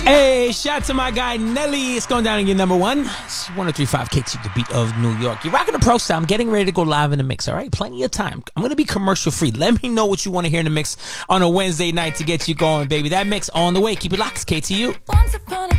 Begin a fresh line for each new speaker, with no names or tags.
Hey, shout out to my guy Nelly. It's going down in your number one. It's 103.5 KT, the beat of New York. You're rocking the pro style. I'm getting ready to go live in the mix, all right? Plenty of time. I'm going to be commercial free. Let me know what you want to hear in the mix on a Wednesday night to get you going, baby. That mix on the way. Keep it locked. It's KTU.